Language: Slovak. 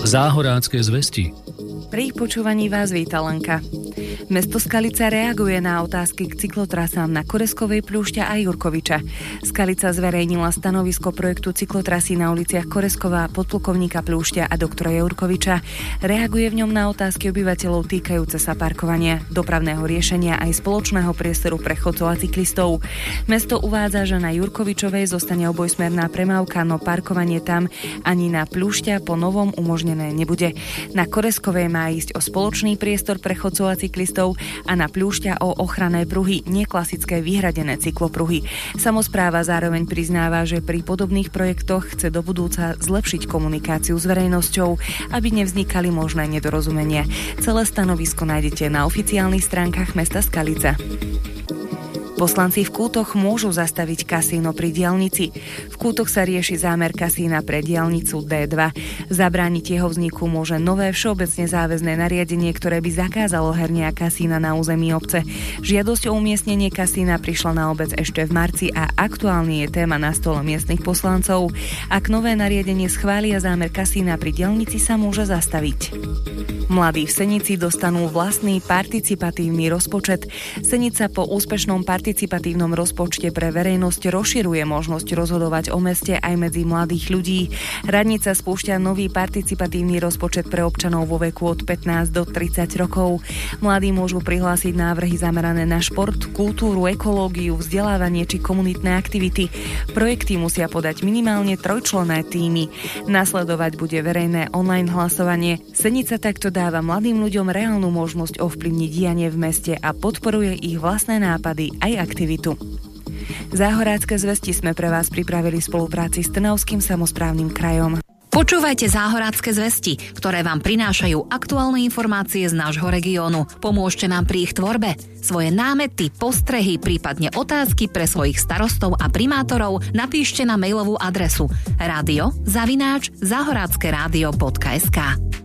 Záhorácké zvesti. Pri počúvaní vás víta Lenka. Mesto Skalica reaguje na otázky k cyklotrasám na Koreskovej, Pľúšťa a Jurkoviča. Skalica zverejnila stanovisko projektu cyklotrasy na uliciach Koreskova, podplukovníka Pľúšťa a doktora Jurkoviča. Reaguje v ňom na otázky obyvateľov týkajúce sa parkovania, dopravného riešenia aj spoločného priestoru pre chodcov a cyklistov. Mesto uvádza, že na Jurkovičovej zostane obojsmerná premávka, no parkovanie tam ani na Pľúšťa po novom umožnené nebude. Na Koreskovej má ísť o spoločný priestor pre chodcov a cyklistov a na Pľúšťa o ochranné pruhy, neklasické vyhradené cyklopruhy. Samospráva zároveň priznáva, že pri podobných projektoch chce do budúca zlepšiť komunikáciu s verejnosťou, aby nevznikali možné nedorozumenia. Celé stanovisko nájdete na oficiálnych stránkach mesta Skalica. Poslanci v Kútoch môžu zastaviť kasíno pri diaľnici. V Kútoch sa rieši zámer kasína pre diaľnicu D2. Zabrániť jeho vzniku môže nové všeobecne záväzné nariadenie, ktoré by zakázalo hernie a kasína na území obce. Žiadosť o umiestnenie kasína prišla na obec ešte v marci a aktuálne je téma na stole miestnych poslancov. Ak nové nariadenie schvália, zámer kasína pri diaľnici sa môže zastaviť. Mladí v Senici dostanú vlastný participatívny rozpočet. Senica po úspešnom participatívnom rozpočte pre verejnosť rozširuje možnosť rozhodovať o meste aj medzi mladých ľudí. Radnica spúšťa nový participatívny rozpočet pre občanov vo veku od 15 do 30 rokov. Mladí môžu prihlásiť návrhy zamerané na šport, kultúru, ekológiu, vzdelávanie či komunitné aktivity. Projekty musia podať minimálne 3-členné tímy. Nasledovať bude verejné online hlasovanie. Senica takto dáva mladým ľuďom reálnu možnosť ovplyvniť dianie v meste a podporuje ich vlastné nápady aj aktivitu. Záhorácké zvesti sme pre vás pripravili v spolupráci s Trnavským samosprávnym krajom. Počúvajte Záhorácké zvesti, ktoré vám prinášajú aktuálne informácie z nášho regiónu. Pomôžte nám pri ich tvorbe. Svoje námety, postrehy, prípadne otázky pre svojich starostov a primátorov napíšte na mailovú adresu radio@zahorackeradio.sk.